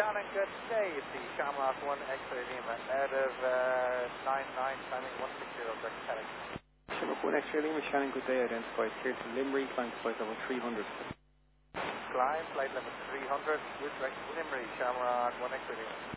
Shannon, good day. It's the Shamrock 1 X-ray Lima out of 99, climbing 160, Dr. Kelly. Shamrock 1 X-ray Lima, Shannon, good day. Identified clear to Limerick, climb flight level 300. Climb flight level 300, with direct Limerick, Shamrock 1 X-ray Lima.